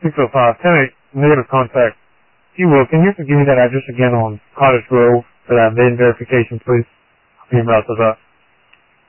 605, 10-8, negative contact. You will. Can you give me that address again on Cottage Grove for that VIN verification, please? I'll be about to that.